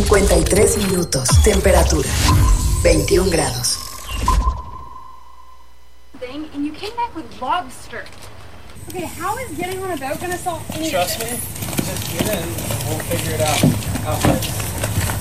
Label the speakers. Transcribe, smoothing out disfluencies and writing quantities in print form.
Speaker 1: 53 minutos. Temperatura 21 grados.
Speaker 2: And you came back with lobster. Okay, how is getting on a boat gonna solve any
Speaker 3: Trust me, just get in and we'll figure it out.